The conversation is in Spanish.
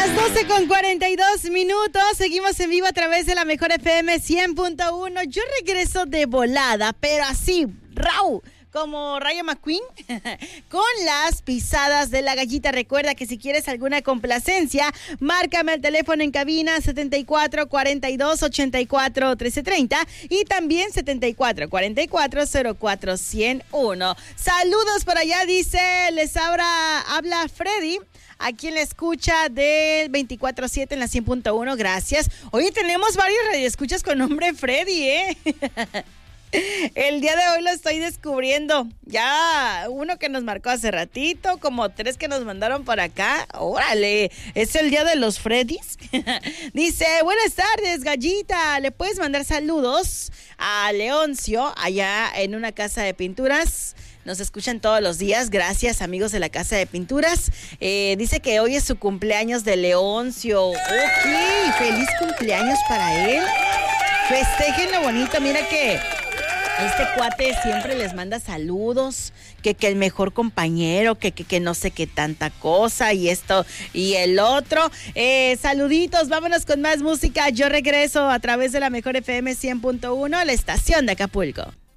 Las 12:42, seguimos en vivo a través de la Mejor FM 100.1. Yo regreso de volada, pero así, raw, como Rayo McQueen, con las pisadas de la gallita. Recuerda que si quieres alguna complacencia, márcame al teléfono en cabina 7442-84-1330 y también 7444-04-101. Saludos por allá, dice, habla Freddy, a quien le escucha del 24/7 en la 100.1, gracias. Hoy tenemos varios radioescuchas con nombre Freddy, El día de hoy lo estoy descubriendo. Ya uno que nos marcó hace ratito, como 3 que nos mandaron por acá. ¡Órale! ¿Es el día de los Freddys? Dice, buenas tardes, gallita. ¿Le puedes mandar saludos a Leoncio allá en una casa de pinturas? Nos escuchan todos los días. Gracias, amigos de la Casa de Pinturas. Dice que hoy es su cumpleaños de Leoncio. Ok, feliz cumpleaños para él. Festéjenlo bonito. Mira que este cuate siempre les manda saludos, que el mejor compañero, que no sé qué tanta cosa, y esto y el otro. Saluditos, vámonos con más música. Yo regreso a través de la Mejor FM 100.1, la estación de Acapulco.